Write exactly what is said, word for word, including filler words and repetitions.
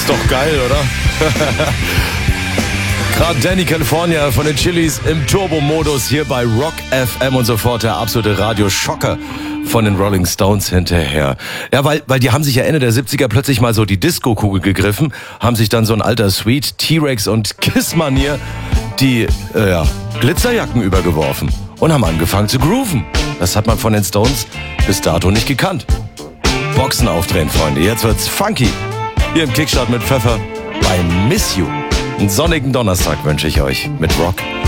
Ist doch geil, oder? Gerade Danny California von den Chili's im Turbo-Modus hier bei Rock F M und sofort der absolute Radioschocker von den Rolling Stones hinterher. Ja, weil, weil die haben sich ja Ende der siebziger plötzlich mal so die Disco-Kugel gegriffen, haben sich dann so ein alter Sweet, T-Rex und Kiss-Manier die äh, ja, Glitzerjacken übergeworfen und haben angefangen zu grooven. Das hat man von den Stones bis dato nicht gekannt. Boxen aufdrehen, Freunde. Jetzt wird's funky. Hier im Kickstart mit Pfeffer bei Miss You. Einen sonnigen Donnerstag wünsche ich euch mit Rock